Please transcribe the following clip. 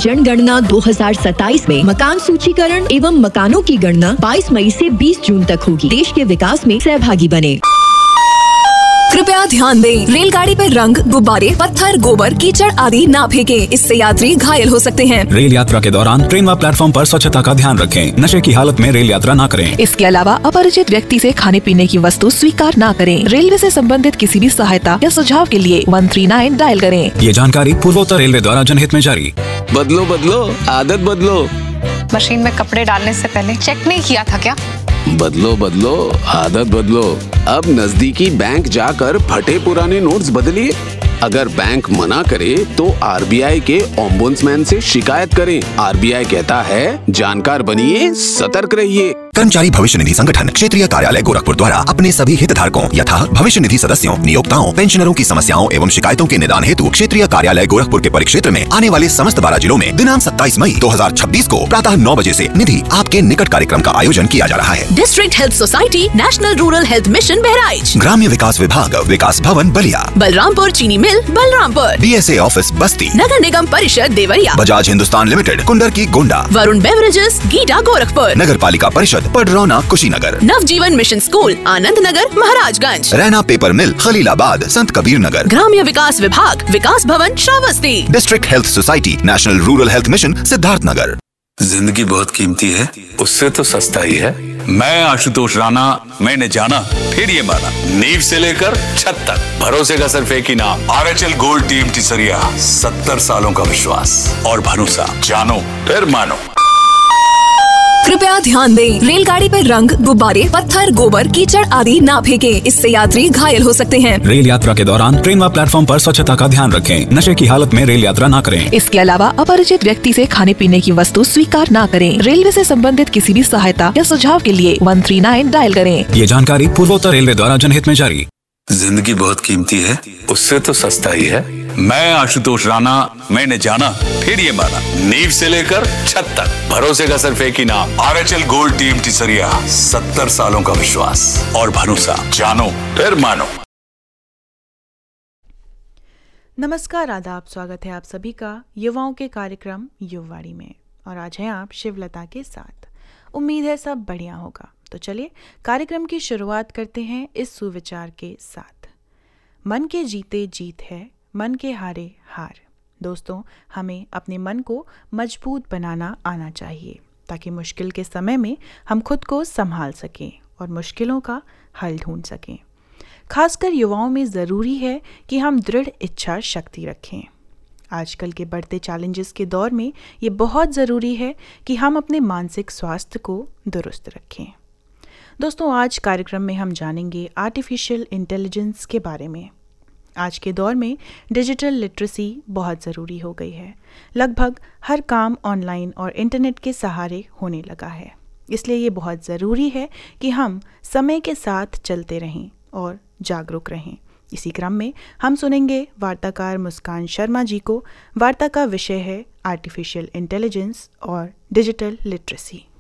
जनगणना 2027 में मकान सूचीकरण एवं मकानों की गणना 22 मई से 20 जून तक होगी। देश के विकास में सहभागी बने। कृपया ध्यान दें, रेलगाड़ी पर रंग, गुब्बारे, पत्थर, गोबर, कीचड़ आदि ना फेंकें। इससे यात्री घायल हो सकते हैं। रेल यात्रा के दौरान ट्रेन व प्लेटफॉर्म पर स्वच्छता का ध्यान रखें। नशे की हालत में रेल यात्रा न करें। इसके अलावा अपरिचित व्यक्ति से खाने पीने की वस्तु स्वीकार न करें। रेलवे से संबंधित किसी भी सहायता या सुझाव के लिए 139 डायल करें। ये जानकारी पूर्वोत्तर रेलवे द्वारा जनहित में जारी। बदलो बदलो आदत बदलो। मशीन में कपड़े डालने से पहले चेक नहीं किया था क्या? बदलो बदलो आदत बदलो। अब नजदीकी बैंक जाकर फटे पुराने नोट्स बदलिए। अगर बैंक मना करे तो आरबीआई के ओम्बुड्समैन से शिकायत करें। आरबीआई कहता है जानकार बनिए, सतर्क रहिए। कर्मचारी भविष्य निधि संगठन क्षेत्रीय कार्यालय गोरखपुर द्वारा अपने सभी हितधारकों यथा भविष्य निधि सदस्यों, नियोक्ताओं, पेंशनरों की समस्याओं एवं शिकायतों के निदान हेतु क्षेत्रीय कार्यालय गोरखपुर के परिक्षेत्र में आने वाले समस्त 12 जिलों में दिनांक 27 मई 2026 को प्रातः 9 बजे से निधि आपके निकट कार्यक्रम का आयोजन किया जा रहा है। District health society, national rural health mission Bahraich, ग्राम्य विकास विभाग, विकास भवन बलिया, बलरामपुर चीनी मिल बलरामपुर, DSA ऑफिस बस्ती, नगर निगम परिषद देवरिया, बजाज हिंदुस्तान लिमिटेड कुंडर की गोंडा, वरुण बेवरेजेस गीटा गोरखपुर, नगर पालिका परिषद पडरौना कुशीनगर, नवजीवन mission school Anand Nagar Maharajganj, Raina paper मिल खलीलाबाद संत कबीर नगर, ग्राम्य विकास विभाग विकास भवन Shravasti, district health society national rural health mission Siddharth Nagar. जिंदगी बहुत कीमती है, उससे तो सस्ता ही है। मैं आशुतोष राणा, मैंने जाना फिर ये माना। नींव से लेकर छत तक भरोसे का सिर्फ एक ही नाम, RHL गोल्ड टीम टिसरिया। 70 सालों का विश्वास और भरोसा, जानो फिर मानो। कृपया ध्यान दें, रेलगाड़ी पर रंग, गुब्बारे, पत्थर, गोबर, कीचड़ आदि ना फेंकें। इससे यात्री घायल हो सकते हैं। रेल यात्रा के दौरान ट्रेन व प्लेटफॉर्म पर स्वच्छता का ध्यान रखें। नशे की हालत में रेल यात्रा न करें। इसके अलावा अपरिचित व्यक्ति से खाने पीने की वस्तु स्वीकार न करें। रेलवे से संबंधित किसी भी सहायता या सुझाव के लिए 139 डायल करें। ये जानकारी पूर्वोत्तर रेलवे द्वारा जनहित में जारी। जिंदगी बहुत कीमती है, उससे तो सस्ता ही है। मैं आशुतोष राणा, मैंने जाना फिर ये माना। नींव से लेकर छत तक भरोसे का सिर्फ एक ही नाम, RHL गोल्ड टीम टिसरिया। 70 सालों का विश्वास और भरोसा, जानो फिर मानो। नमस्कार, आदाब, स्वागत है आप सभी का युवाओं के कार्यक्रम युववाणी में। और आज हैं आप शिवलता के साथ। उम्मीद है सब बढ़िया होगा। तो चलिए कार्यक्रम की शुरुआत करते हैं इस सुविचार के साथ। मन के जीते जीत है, मन के हारे हार। दोस्तों, हमें अपने मन को मजबूत बनाना आना चाहिए ताकि मुश्किल के समय में हम खुद को संभाल सकें और मुश्किलों का हल ढूंढ सकें। खासकर युवाओं में ज़रूरी है कि हम दृढ़ इच्छा शक्ति रखें। आजकल के बढ़ते चैलेंजेस के दौर में ये बहुत ज़रूरी है कि हम अपने मानसिक स्वास्थ्य को दुरुस्त रखें। दोस्तों, आज कार्यक्रम में हम जानेंगे आर्टिफिशियल इंटेलिजेंस के बारे में। आज के दौर में डिजिटल लिटरेसी बहुत ज़रूरी हो गई है। लगभग हर काम ऑनलाइन और इंटरनेट के सहारे होने लगा है। इसलिए ये बहुत ज़रूरी है कि हम समय के साथ चलते रहें और जागरूक रहें। इसी क्रम में हम सुनेंगे वार्ताकार मुस्कान शर्मा जी को। वार्ता का विषय है आर्टिफिशियल इंटेलिजेंस और डिजिटल लिटरेसी।